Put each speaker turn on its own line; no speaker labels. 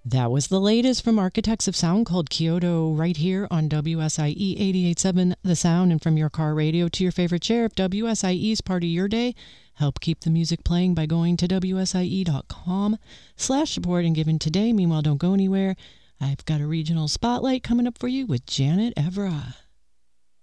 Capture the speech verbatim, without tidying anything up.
That was the latest from Architects of Sound called Kyoto right here on W S I E eighty-eight point seven The Sound, and from your car radio to your favorite chair. If W S I E is part of your day, help keep the music playing by going to W S I E dot com slash support and giving today. Meanwhile, don't go anywhere. I've got a regional spotlight coming up for you with Janet Evra.